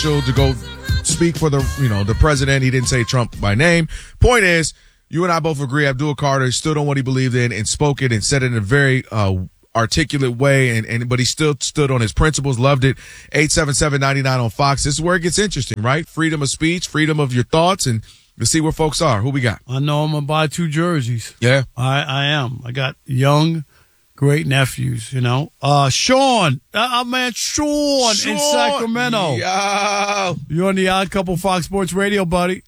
to go speak for the president. He didn't say Trump by name. Point is, you and I both agree Abdul Carter stood on what he believed in and spoke it and said it in a very articulate way, but he still stood on his principles, loved it. 877-99 on Fox. This is where it gets interesting, right? Freedom of speech, freedom of your thoughts, and to see where folks are. Who we got? I know I'm going to buy 2 jerseys. Yeah. I am. I got young, great nephews, Sean. Man, Sean in Sacramento. Yo. You're on the Odd Couple Fox Sports Radio, buddy.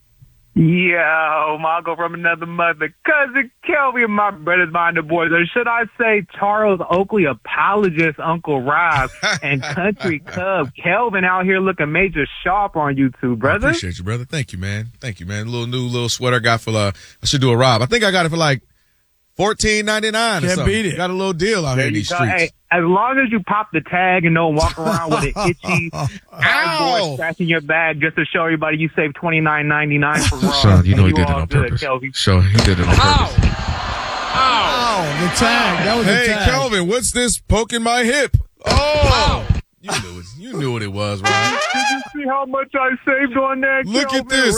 Yo, Margo from another mother. Cousin Kelvin, my brother's mind the boys. Or should I say Charles Oakley, apologist Uncle Rob, and country cub Kelvin out here looking major sharp on YouTube, brother. I appreciate you, brother. Thank you, man. Little sweater I got for, I should do a Rob. I think I got it for like $14.99 or something. Beat it. Got a little deal out here in these streets. Hey, as long as you pop the tag and don't walk around with an itchy cardboard scratching your bag just to show everybody you saved $29.99 for Rob. Sean, you know he did it on purpose. Sean, he did it on purpose. Ow! The tag. That was the tag. Hey, Kelvin, what's this poking my hip? Oh! You knew what it was, right? Did you see how much I saved on that? Look Kelvin? at this.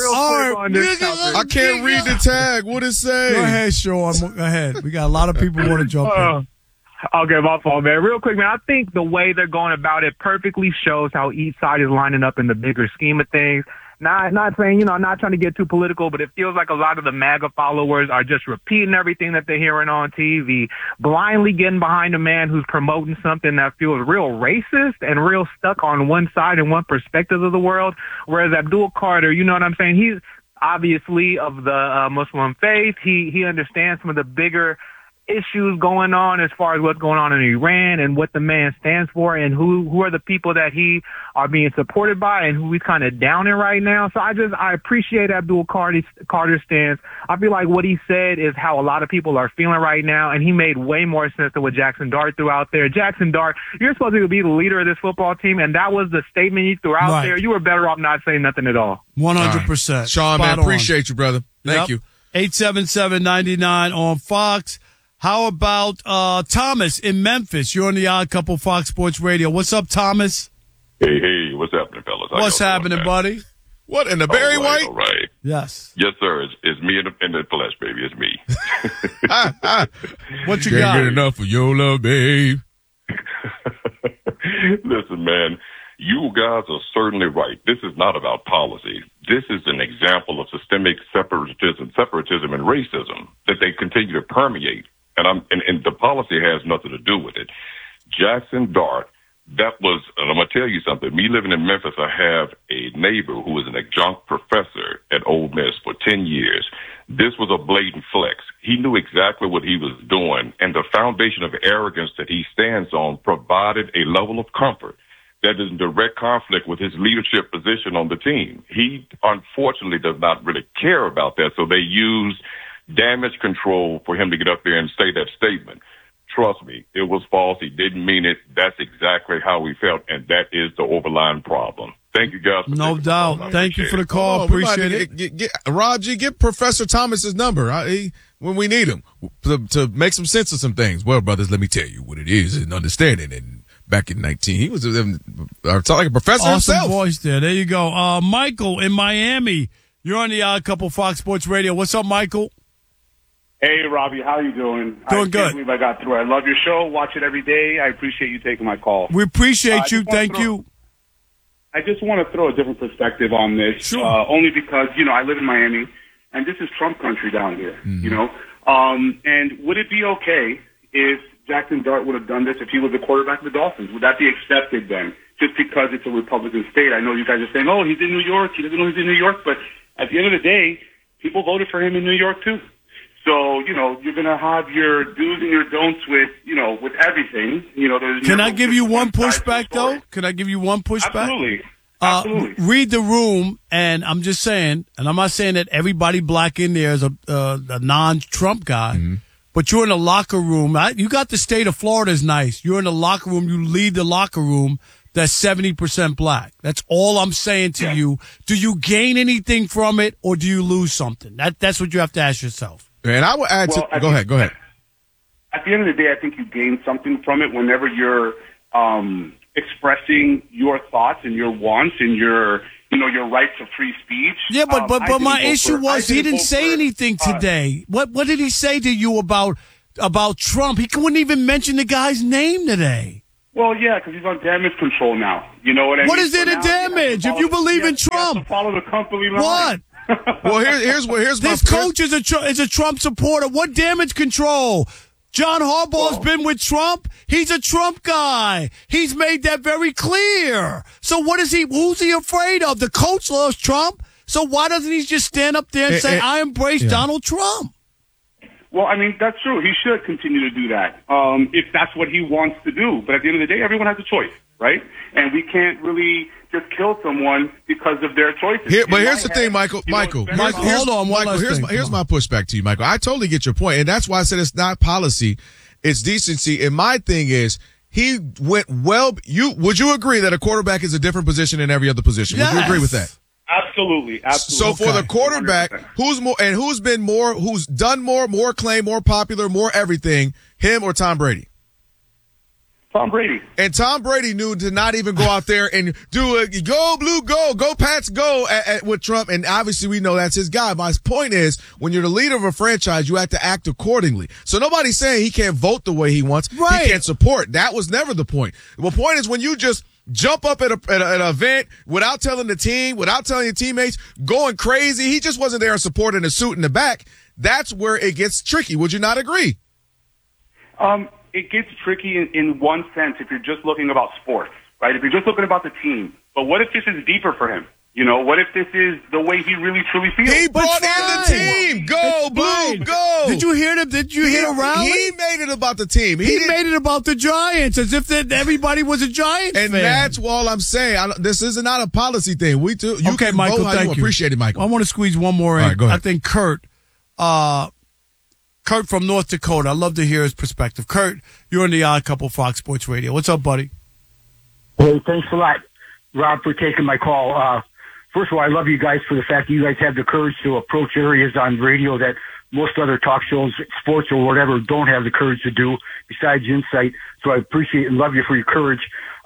I I can't read the tag. What it say? Go ahead, Sean. Go ahead. We got a lot of people who want to jump in. Okay, my fault, man. Real quick, man, I think the way they're going about it perfectly shows how each side is lining up in the bigger scheme of things. Not saying, not trying to get too political, but it feels like a lot of the MAGA followers are just repeating everything that they're hearing on TV, blindly getting behind a man who's promoting something that feels real racist and real stuck on one side and one perspective of the world. Whereas Abdul Carter, you know what I'm saying? He's obviously of the Muslim faith. He understands some of the bigger issues going on as far as what's going on in Iran and what the man stands for and who are the people that he are being supported by and who he's kind of downing right now. So I appreciate Abdul Carter's stance. I feel like what he said is how a lot of people are feeling right now, and he made way more sense than what Jackson Dart threw out there. Jackson Dart, you're supposed to be the leader of this football team, and that was the statement you threw out there. You were better off not saying nothing at all. 100%. Right. Sean, man, appreciate you, brother. Thank you. 877-99 on Fox. How about Thomas in Memphis? You're on the Odd Couple Fox Sports Radio. What's up, Thomas? Hey, what's happening, fellas? What's happening, buddy? What, in the Barry White? All right. Yes. Yes, sir. It's me in the flesh, baby. It's me. What you Can't got? get enough of your love, babe. Listen, man, you guys are certainly right. This is not about policy. This is an example of systemic separatism and racism that they continue to permeate. And the policy has nothing to do with it. Jackson Dart, and I'm going to tell you something. Me living in Memphis, I have a neighbor who was an adjunct professor at Ole Miss for 10 years. This was a blatant flex. He knew exactly what he was doing, and the foundation of arrogance that he stands on provided a level of comfort that is in direct conflict with his leadership position on the team. He, unfortunately, does not really care about that, so they use damage control for him to get up there and say that statement. Trust me, it was false. He didn't mean it. That's exactly how he felt, and that is the overlying problem. Thank you, guys. No doubt. Thank you for the call. Appreciate it. Rod G, get Professor Thomas's number when we need him to make some sense of some things. Well, brothers, let me tell you what it is and understanding. And back in 19, he was like a professor himself. Awesome voice there. There you go. Michael in Miami. You're on the Odd Couple Fox Sports Radio. What's up, Michael? Hey, Robbie, how you doing? Doing good. I can't believe I got through. I love your show. Watch it every day. I appreciate you taking my call. We appreciate you. Thank you. I just want to throw a different perspective on this. Sure. Only because, I live in Miami, and this is Trump country down here, And would it be okay if Jackson Dart would have done this if he was the quarterback of the Dolphins? Would that be accepted then? Just because it's a Republican state. I know you guys are saying, oh, he's in New York. He doesn't know he's in New York. But at the end of the day, people voted for him in New York, too. So, you're going to have your do's and your don'ts with everything. Can I give you one pushback, though? Can I give you one pushback? Absolutely. Read the room, and I'm just saying, and I'm not saying that everybody black in there is a non-Trump guy, but you're in the locker room. You got the state of Florida is nice. You're in the locker room. You lead the locker room. That's 70% black. That's all I'm saying to you. Do you gain anything from it, or do you lose something? That's what you have to ask yourself. And I would add go ahead. At the end of the day, I think you gain something from it whenever you're expressing your thoughts and your wants and your rights of free speech. Yeah, but my issue was he didn't say anything today. What did he say to you about Trump? He couldn't even mention the guy's name today. Well, yeah, because he's on damage control now. You know what I mean? What is there to damage? If you believe in Trump, follow the company line. What? Well, here's this coach is a Trump supporter. What damage control? John Harbaugh's been with Trump. He's a Trump guy. He's made that very clear. So who's he afraid of? The coach loves Trump. So why doesn't he just stand up there and say, I embrace Donald Trump? Well, I mean, that's true. He should continue to do that if that's what he wants to do. But at the end of the day, everyone has a choice, right? And we can't really just kill someone because of their choices. But here's the thing, Michael. Hold on. Michael, here's my pushback to you, Michael. I totally get your point, and that's why I said it's not policy, it's decency. And my thing is, he went well. Would you agree that a quarterback is a different position than every other position? Yes. Would you agree with that? Absolutely. So for the quarterback, 100%. who's done more claim, more popular, more everything, him or Tom Brady? Tom Brady. And Tom Brady knew to not even go out there and do a go blue, go Pats, go with Trump. And obviously we know that's his guy. My point is, when you're the leader of a franchise, you have to act accordingly. So nobody's saying he can't vote the way he wants. Right. He can't support. That was never the point. The point is when you just jump up at an event without telling the team, without telling your teammates, going crazy. He just wasn't there supporting a suit in the back. That's where it gets tricky. Would you not agree? It gets tricky in one sense if you're just looking about sports, right? If you're just looking about the team. But what if this is deeper for him? You know, what if this is the way he really truly feels? He brought in the team. Go, Blue, go. Did you hear him? Did you hear the rally? He made it about the team. He made it about the Giants as if everybody was a Giants fan. And that's all I'm saying. This is not a policy thing. Okay, Michael, thank you. Appreciate it, Michael. I want to squeeze one more in. All right, go ahead. I think Kurt from North Dakota. I'd love to hear his perspective. Kurt, you're on the Odd Couple Fox Sports Radio. What's up, buddy? Hey, thanks a lot, Rob, for taking my call. First of all, I love you guys for the fact that you guys have the courage to approach areas on radio that most other talk shows, sports or whatever, don't have the courage to do, besides insight. So I appreciate and love you for your courage.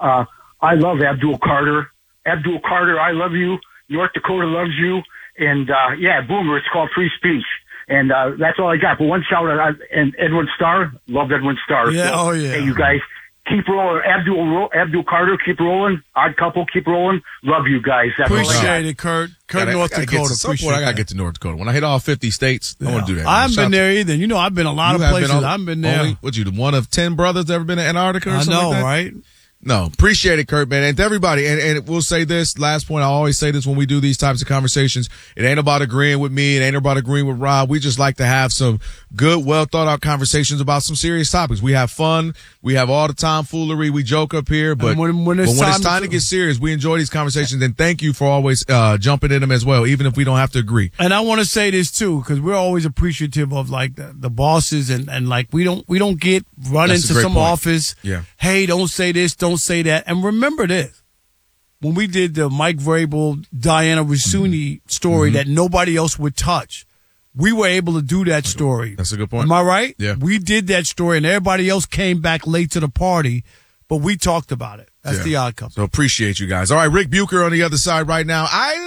I love Abdul Carter. Abdul Carter, I love you. North Dakota loves you. And, Boomer, it's called free speech. And that's all I got. But one shout out, and Edwin Starr, love Edwin Starr. Yeah, so, hey, you guys, keep rolling. Abdul Carter, keep rolling. Odd Couple, keep rolling. Love you guys. That's appreciate it, Kurt. North Dakota. I got to get to North Dakota. When I hit all 50 states, I want to do that. I haven't been there either. You know, I've been a lot of places. I've been there. One of 10 brothers ever been to Antarctica or something like that? Right? No, appreciate it, Kurt, man. And to everybody, and we'll say this, last point, I always say this when we do these types of conversations, it ain't about agreeing with me, it ain't about agreeing with Rob. We just like to have some good, well thought out conversations about some serious topics. We have fun, we have all the tomfoolery, we joke up here, but when it's time to get serious, we enjoy these conversations, and thank you for always jumping in them as well, even if we don't have to agree. And I want to say this too, because we're always appreciative of like the bosses, and like we don't get run into some office. Yeah. Hey, don't say this, don't say that. And remember this, when we did the Mike Vrabel, Diana Rossini story that nobody else would touch, we were able to do that story. That's a good point. Am I right? Yeah. We did that story, and everybody else came back late to the party, but we talked about it. That's the Odd Couple. So appreciate you guys. All right, Rick Bucher on the other side right now.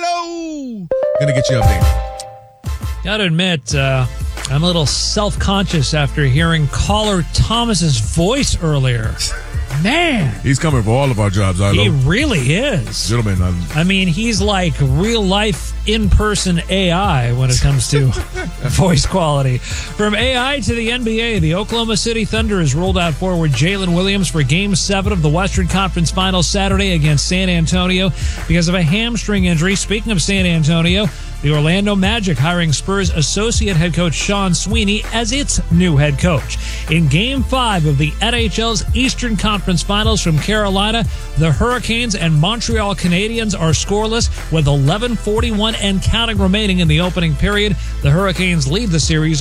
Gonna get you updated. Gotta admit, I'm a little self-conscious after hearing caller Thomas's voice earlier. Man. He's coming for all of our jobs, He really is. Gentlemen. I mean, he's like real-life, in-person AI when it comes to voice quality. From AI to the NBA, the Oklahoma City Thunder has rolled out forward Jalen Williams for Game 7 of the Western Conference Finals Saturday against San Antonio because of a hamstring injury. Speaking of San Antonio, the Orlando Magic hiring Spurs associate head coach Sean Sweeney as its new head coach. In Game 5 of the NHL's Eastern Conference Finals from Carolina, the Hurricanes and Montreal Canadiens are scoreless with 11:41 and counting remaining in the opening period. The Hurricanes lead the series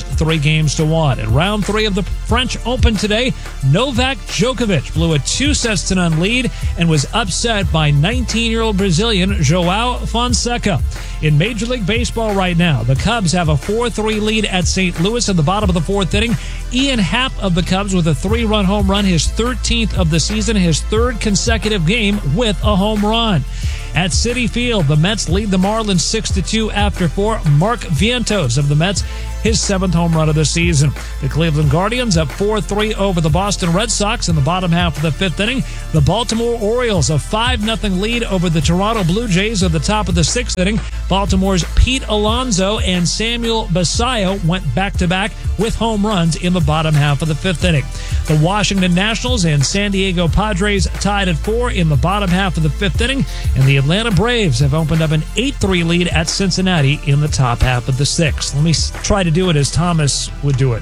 3-1. In round 3 of the French Open today, Novak Djokovic blew a 2-0 lead and was upset by 19-year-old Brazilian João Fonseca. In Major League Baseball right now, the Cubs have a 4-3 lead at St. Louis in the bottom of the fourth inning. Ian Happ of the Cubs with a 3-run home run, his 13th of the season, his third consecutive game with a home run. At Citi Field, the Mets lead the Marlins 6-2 after 4. Mark Vientos of the Mets, his 7th home run of the season. The Cleveland Guardians up 4-3 over the Boston Red Sox in the bottom half of the 5th inning. The Baltimore Orioles a 5-0 lead over the Toronto Blue Jays at the top of the 6th inning. Baltimore's Pete Alonso and Samuel Basallo went back-to-back with home runs in the bottom half of the 5th inning. The Washington Nationals and San Diego Padres tied at 4 in the bottom half of the 5th inning, and the Atlanta Braves have opened up an 8-3 lead at Cincinnati in the top half of the 6th. Let me try to do it as Thomas would do it.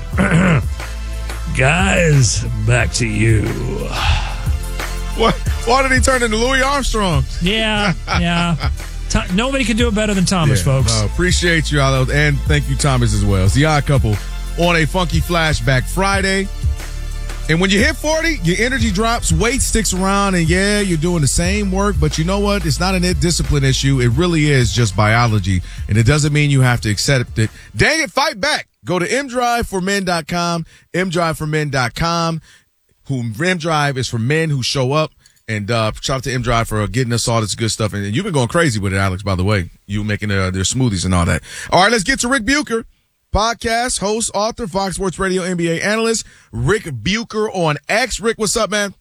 Guys, back to you. What? Why did he turn into Louis Armstrong? Yeah. Nobody can do it better than Thomas, folks. Appreciate you, Aldo, and thank you, Thomas, as well. It's the Odd Couple on a Funky Flashback Friday. And when you hit 40, your energy drops, weight sticks around, and yeah, you're doing the same work, but you know what? It's not a discipline issue. It really is just biology, and it doesn't mean you have to accept it. Dang it, fight back. Go to mdriveformen.com, mdriveformen.com. mDrive is for men who show up, and shout out to mDrive for getting us all this good stuff. And you've been going crazy with it, Alex, by the way. You making their smoothies and all that. All right, let's get to Rick Bucher. Podcast, host, author, Fox Sports Radio NBA analyst, Rick Bucher on X. Rick, what's up, man?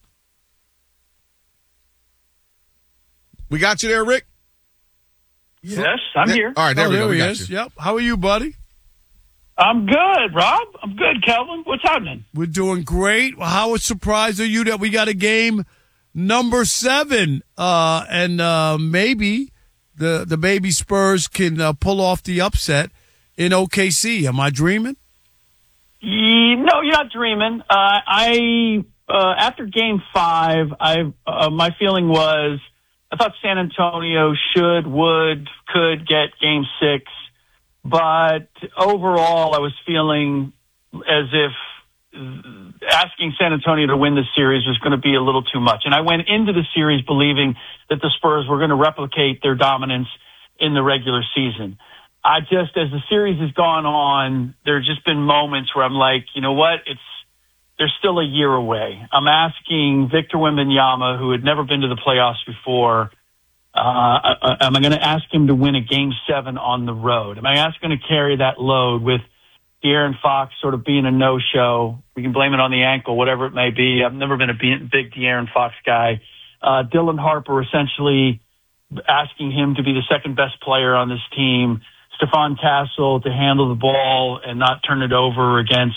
We got you there, Rick? Yes, I'm here. All right, there we go. We got you. Yep. How are you, buddy? I'm good, Rob. I'm good, Kelvin. What's happening? We're doing great. Well, how surprised are you that we got a game number 7? And maybe the baby Spurs can pull off the upset in OKC. Am I dreaming? No, you're not dreaming. After Game 5, my feeling was I thought San Antonio could get Game 6, but overall I was feeling as if asking San Antonio to win the series was going to be a little too much. And I went into the series believing that the Spurs were going to replicate their dominance in the regular season. As the series has gone on, there have just been moments where I'm like, you know what? They're still a year away. I'm asking Victor Wembanyama, who had never been to the playoffs before, am I going to ask him to win a Game 7 on the road? Am I going to carry that load with De'Aaron Fox sort of being a no-show? We can blame it on the ankle, whatever it may be. I've never been a big De'Aaron Fox guy. Dylan Harper essentially asking him to be the second best player on this team. Stephon Castle to handle the ball and not turn it over against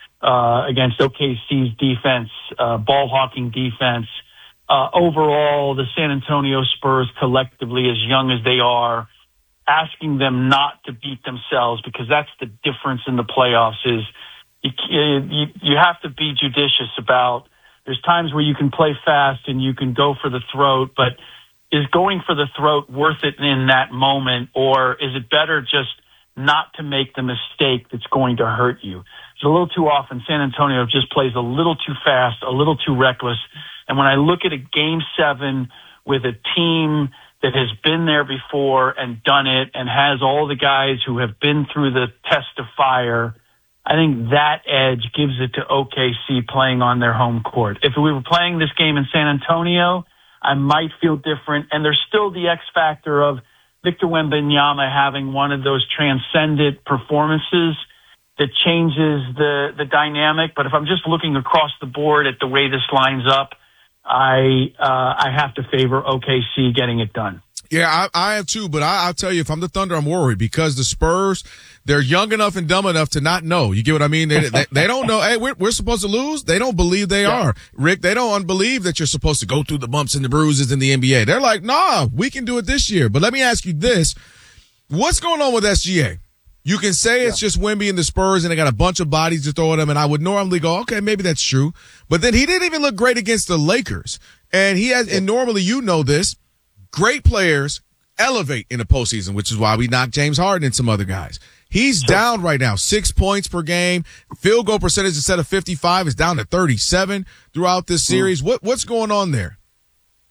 OKC's defense, ball hawking defense. Overall, the San Antonio Spurs collectively, as young as they are, asking them not to beat themselves, because that's the difference in the playoffs. Is you have to be judicious about. There's times where you can play fast and you can go for the throat, but is going for the throat worth it in that moment, or is it better just not to make the mistake that's going to hurt you? It's a little too often San Antonio just plays a little too fast, a little too reckless. And when I look at a Game 7 with a team that has been there before and done it and has all the guys who have been through the test of fire, I think that edge gives it to OKC playing on their home court. If we were playing this game in San Antonio, I might feel different. And there's still the X factor of Victor Wembanyama having one of those transcendent performances that changes the dynamic. But if I'm just looking across the board at the way this lines up, I have to favor OKC getting it done. Yeah, I have too, but I'll tell you, if I'm the Thunder, I'm worried because the Spurs, they're young enough and dumb enough to not know. You get what I mean? They don't know, hey, we're supposed to lose. They don't believe they are. Rick, they don't believe that you're supposed to go through the bumps and the bruises in the NBA. They're like, nah, we can do it this year. But let me ask you this. What's going on with SGA? You can say it's just Wemby and the Spurs and they got a bunch of bodies to throw at them, and I would normally go, okay, maybe that's true. But then he didn't even look great against the Lakers. And and normally you know this, great players elevate in the postseason, which is why we knocked James Harden and some other guys. He's down right now, 6 points per game. Field goal percentage instead of 55 is down to 37 throughout this series. What's going on there?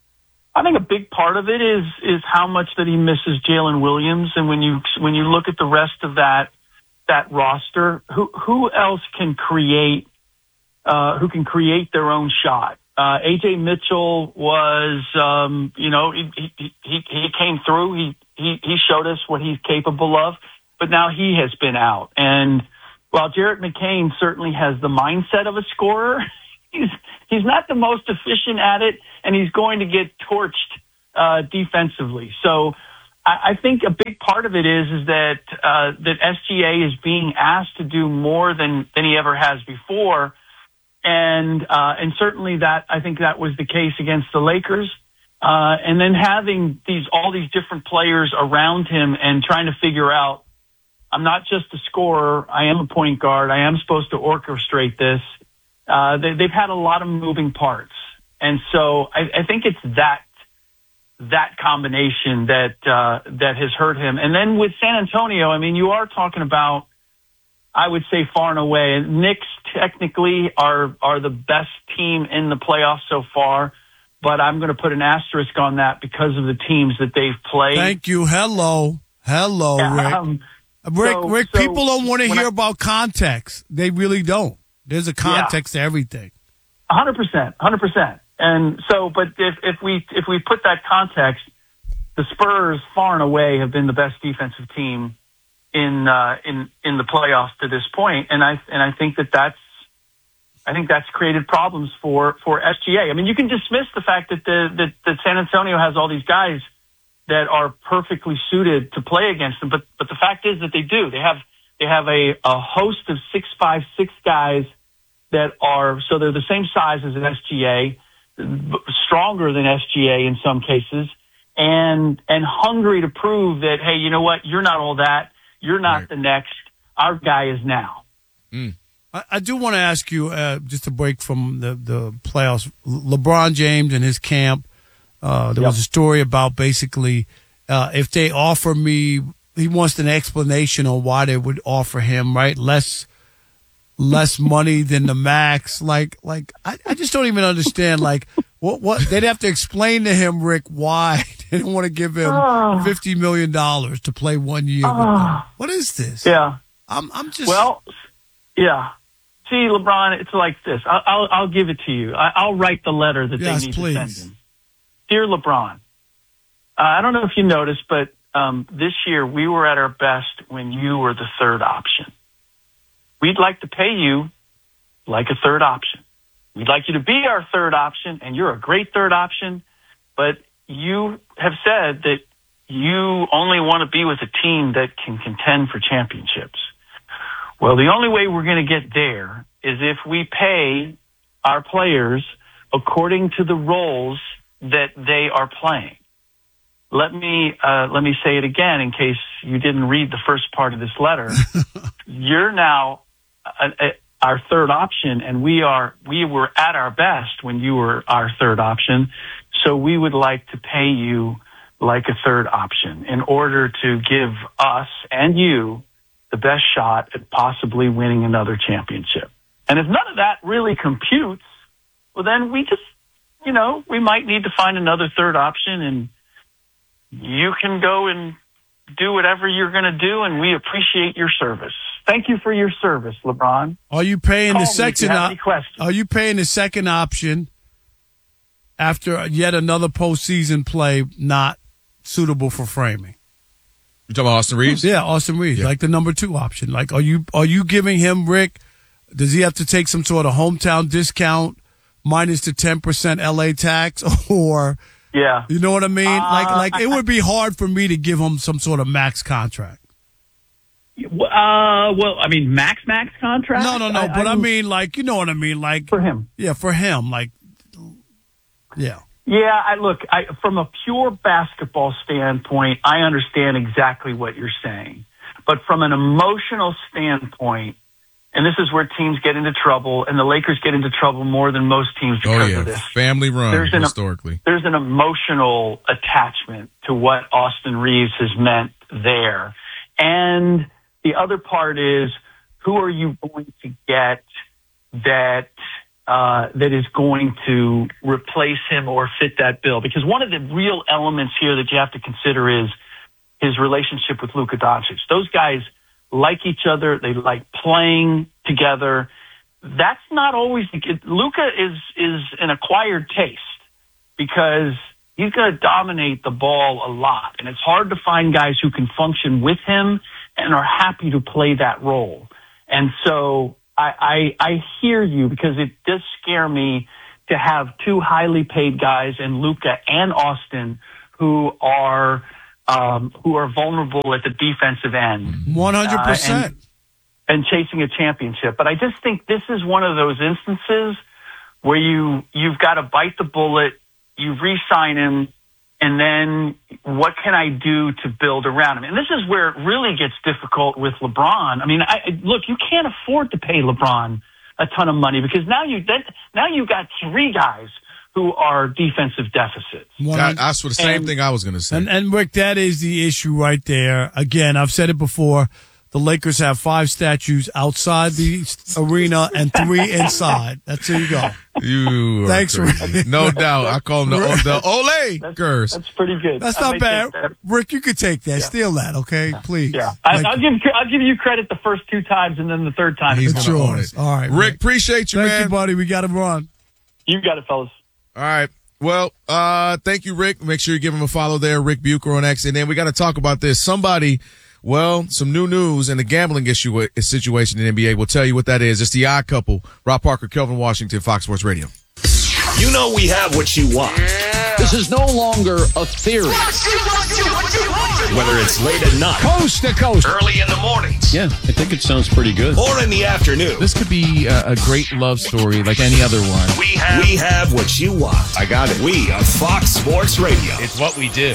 I think a big part of it is how much that he misses Jalen Williams, and when you look at the rest of that roster, who else can create their own shot? AJ Mitchell was, he came through. He showed us what he's capable of, but now he has been out. And while Jarrett McCain certainly has the mindset of a scorer, he's not the most efficient at it, and he's going to get torched defensively. So I think a big part of it is that SGA is being asked to do more than he ever has before. And certainly that, I think that was the case against the Lakers. And then having all these different players around him and trying to figure out, I'm not just a scorer. I am a point guard. I am supposed to orchestrate this. They've had a lot of moving parts. And so I think it's that combination that has hurt him. And then with San Antonio, I mean, you are talking about, I would say far and away, Knicks technically are the best team in the playoffs so far, but I'm going to put an asterisk on that because of the teams that they've played. Thank you. Hello, Rick. Rick, people don't want to hear about context. They really don't. There's a context to everything. 100%. And so, but if we put that context, the Spurs far and away have been the best defensive team in the playoffs to this point, and I think that's created problems for SGA. I mean, you can dismiss the fact that San Antonio has all these guys that are perfectly suited to play against them, but the fact is that they do. They have a host of 6'5", 6 guys that are, so they're the same size as an SGA, stronger than SGA in some cases, and hungry to prove that, hey, you know what, you're not all that. You're not the next. Our guy is now. I do want to ask you, just to break from the playoffs, LeBron James and his camp, there was a story about basically if they offer me, he wants an explanation on why they would offer him, right, less money than the max. Like I just don't even understand, like, what they'd have to explain to him, Rick, why they didn't want to give him $50 million to play 1 year with them. What is this? Yeah. I'm just. Well, yeah. See, LeBron, it's like this. I'll give it to you. I'll write the letter that they need to send him. Dear LeBron, I don't know if you noticed, but this year we were at our best when you were the third option. We'd like to pay you like a third option. We'd like you to be our third option, and you're a great third option, but you have said that you only want to be with a team that can contend for championships. Well, the only way we're going to get there is if we pay our players according to the roles that they are playing. Let me say it again in case you didn't read the first part of this letter. You're now our third option, and we were at our best when you were our third option. So we would like to pay you like a third option in order to give us and you the best shot at possibly winning another championship. And if none of that really computes, well, then we just, we might need to find another third option, and you can go and do whatever you're going to do, and we appreciate your service. Thank you for your service, LeBron. Are you paying Call the second? Are you paying the second option after yet another postseason play not suitable for framing? You talking about Austin Reeves? Yeah, Austin Reeves, like the number 2 option. Like, are you giving him, Rick? Does he have to take some sort of hometown discount minus the 10% LA tax, or? Yeah. You know what I mean? Like it would be hard for me to give him some sort of max contract. Well, I mean, max contract? No. But I mean, like, you know what I mean? Like, for him. Yeah, for him. Like, yeah. Yeah, from a pure basketball standpoint, I understand exactly what you're saying. But from an emotional standpoint, and this is where teams get into trouble, and the Lakers get into trouble more than most teams because of this. Family run, historically. There's an emotional attachment to what Austin Reeves has meant there. And the other part is, who are you going to get that that is going to replace him or fit that bill. Because one of the real elements here that you have to consider is his relationship with Luka Doncic. Those guys like each other. They like playing together. That's not always Luka is an acquired taste because he's going to dominate the ball a lot. And it's hard to find guys who can function with him and are happy to play that role. And so I hear you because it does scare me to have two highly paid guys in Luka and Austin who are vulnerable at the defensive end. 100%. And chasing a championship. But I just think this is one of those instances where you've got to bite the bullet, you re-sign him, and then what can I do to build around him? And this is where it really gets difficult with LeBron. I mean, look, you can't afford to pay LeBron a ton of money because now you've got three guys who are defensive deficits. That's the same thing I was going to say. And Rick, that is the issue right there. Again, I've said it before. The Lakers have 5 statues outside the arena and 3 inside. There you go. Thanks, Rick. No doubt. I call them the Ole Gers. That's pretty good. That's not bad. Rick, you could take that. Yeah. Steal that, okay? Please. Yeah. I'll give you credit the first 2 times and then the third time. He's going to own it. All right, Rick, appreciate you, man. Thank you, buddy. We got to run. You got it, fellas. All right. Well, thank you, Rick. Make sure you give him a follow there, Rick Bucher on X. And then we got to talk about this. Some new news in the gambling situation in the NBA. We'll tell you what that is. It's the Odd Couple. Rob Parker, Kelvin Washington, Fox Sports Radio. You know we have what you want. Yeah. This is no longer a theory. Whether it's late at night, coast to coast, early in the mornings. Yeah, I think it sounds pretty good. Or in the afternoon. This could be a great love story like any other one. We have what you want. I got it. We are Fox Sports Radio. It's what we do.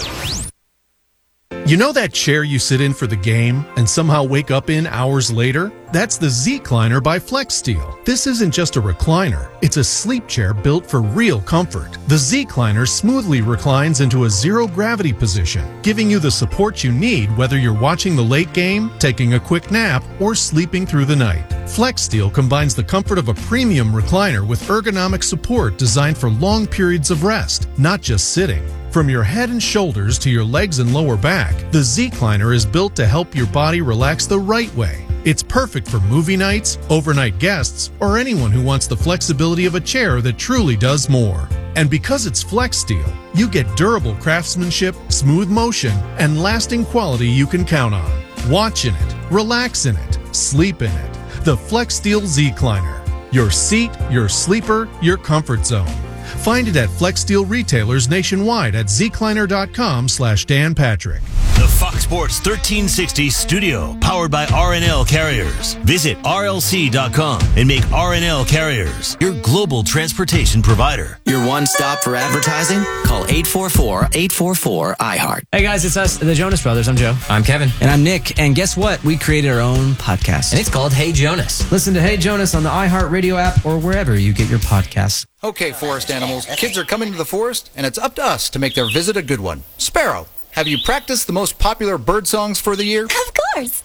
You know that chair you sit in for the game and somehow wake up in hours later? That's the Z-Cliner by FlexSteel. This isn't just a recliner. It's a sleep chair built for real comfort. The Z-Cliner smoothly reclines into a zero-gravity position, giving you the support you need whether you're watching the late game, taking a quick nap, or sleeping through the night. FlexSteel combines the comfort of a premium recliner with ergonomic support designed for long periods of rest, not just sitting. From your head and shoulders to your legs and lower back, the Z-Cliner is built to help your body relax the right way. It's perfect for movie nights, overnight guests, or anyone who wants the flexibility of a chair that truly does more. And because it's FlexSteel, you get durable craftsmanship, smooth motion, and lasting quality you can count on. Watch in it, relax in it, sleep in it. The FlexSteel Z-Cliner. Your seat, your sleeper, your comfort zone. Find it at FlexSteel retailers nationwide at zcliner.com/Dan Patrick. The Fox Sports 1360 studio, powered by RNL Carriers. Visit RLC.com and make RNL Carriers your global transportation provider. Your one stop for advertising? Call 844-844-iHeart. Hey guys, it's us, the Jonas Brothers. I'm Joe. I'm Kevin. And I'm Nick. And guess what? We created our own podcast. And it's called Hey Jonas. Listen to Hey Jonas on the iHeart Radio app or wherever you get your podcasts. Okay, forest animals, kids are coming to the forest, and it's up to us to make their visit a good one. Sparrow, have you practiced the most popular bird songs for the year? Of course.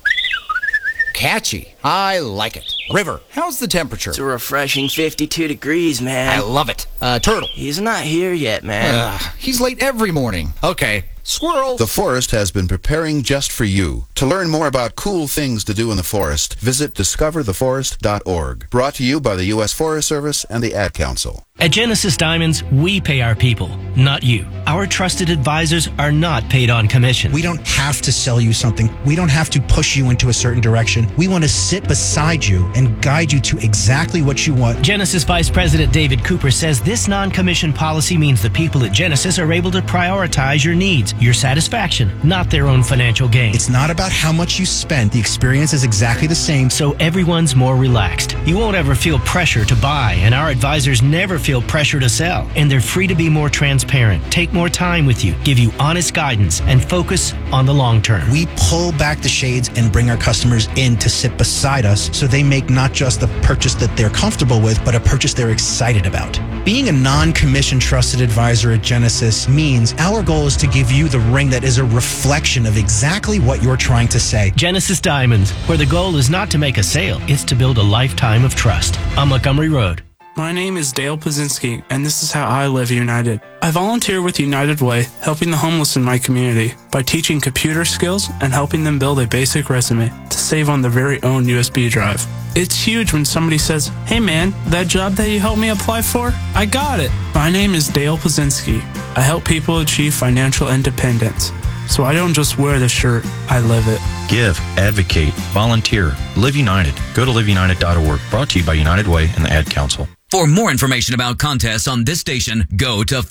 Catchy. I like it. River, how's the temperature? It's a refreshing 52 degrees, man. I love it. Turtle. He's not here yet, man. He's late every morning. Okay. Squirrel. The forest has been preparing just for you. To learn more about cool things to do in the forest, visit discovertheforest.org. Brought to you by the U.S. Forest Service and the Ad Council. At Genesis Diamonds, we pay our people, not you. Our trusted advisors are not paid on commission. We don't have to sell you something. We don't have to push you into a certain direction. We want to sit beside you and guide you to exactly what you want. Genesis Vice President David Cooper says this non-commission policy means the people at Genesis are able to prioritize your needs, your satisfaction, not their own financial gain. It's not about how much you spend. The experience is exactly the same. So everyone's more relaxed. You won't ever feel pressure to buy, and our advisors never feel pressure to sell. And they're free to be more transparent, take more time with you, give you honest guidance, and focus on the long term. We pull back the shades and bring our customers in to sit beside us so they make not just the purchase that they're comfortable with, but a purchase they're excited about. Being a non-commissioned trusted advisor at Genesis means our goal is to give you the ring that is a reflection of exactly what you're trying to say. Genesis Diamonds, where the goal is not to make a sale, it's to build a lifetime of trust on Montgomery Road. My name is Dale Pazinski, and this is how I live United. I volunteer with United Way, helping the homeless in my community by teaching computer skills and helping them build a basic resume to save on their very own USB drive. It's huge when somebody says, "Hey man, that job that you helped me apply for, I got it." My name is Dale Pazinski. I help people achieve financial independence. So I don't just wear the shirt, I live it. Give, advocate, volunteer. Live United. Go to liveunited.org. Brought to you by United Way and the Ad Council. For more information about contests on this station, go to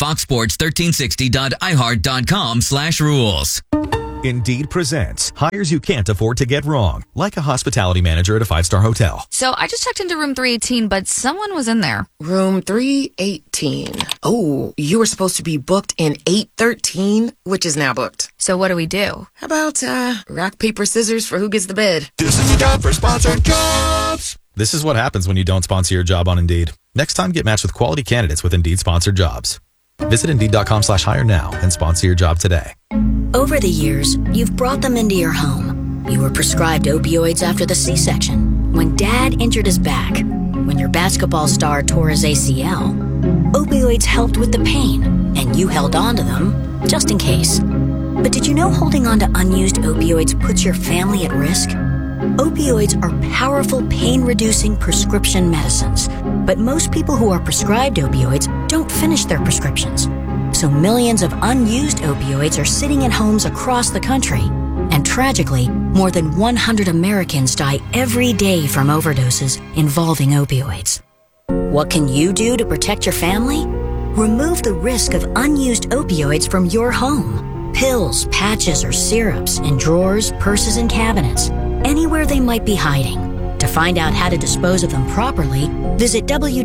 foxsports1360.iheart.com/rules. Indeed presents hires you can't afford to get wrong, like a hospitality manager at a 5-star hotel. So I just checked into room 318, but someone was in there. Room 318. Oh, you were supposed to be booked in 813, which is now booked. So what do we do? How about rock, paper, scissors for who gets the bed? This is your job for sponsored jobs. This is what happens when you don't sponsor your job on Indeed. Next time, get matched with quality candidates with Indeed sponsored jobs. Visit Indeed.com/hire now and sponsor your job today. Over the years, you've brought them into your home. You were prescribed opioids after the C-section, when Dad injured his back, when your basketball star tore his ACL. Opioids helped with the pain, and you held on to them just in case. But did you know holding on to unused opioids puts your family at risk? Opioids are powerful pain-reducing prescription medicines, but most people who are prescribed opioids don't finish their prescriptions. So millions of unused opioids are sitting in homes across the country. And tragically, more than 100 Americans die every day from overdoses involving opioids. What can you do to protect your family? Remove the risk of unused opioids from your home. Pills, patches, or syrups in drawers, purses, and cabinets, anywhere they might be hiding. To find out how to dispose of them properly, visit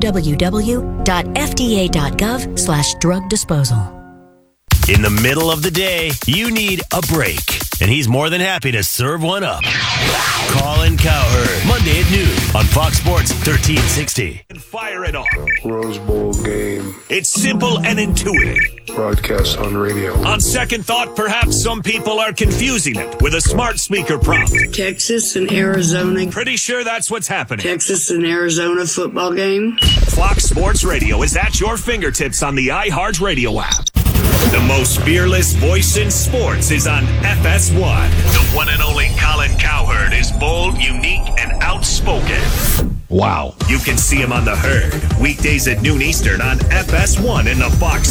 www.fda.gov/drug disposal. In the middle of the day, you need a break, and he's more than happy to serve one up. Colin Cowherd, Monday at noon on Fox Sports 1360. And fire it off. Rose Bowl game. It's simple and intuitive. Broadcast on radio. On second thought, perhaps some people are confusing it with a smart speaker prompt. Texas and Arizona. Pretty sure that's what's happening. Texas and Arizona football game. Fox Sports Radio is at your fingertips on the iHeart Radio app. The most fearless voice in sports is on FS1. The one and only Colin Cowherd is bold, unique, and outspoken. Wow. You can see him on The Herd, weekdays at noon Eastern on FS1 in the Fox